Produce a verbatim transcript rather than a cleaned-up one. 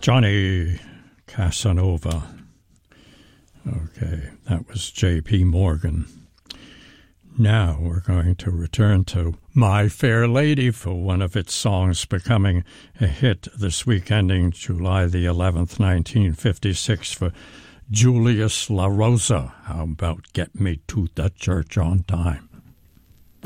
Johnny Casanova. Okay, that was J P. Morgan. Now we're going to return to My Fair Lady for one of its songs becoming a hit this week, ending July the eleventh, nineteen fifty-six, for Julius La Rosa. How about Get Me to the Church on Time?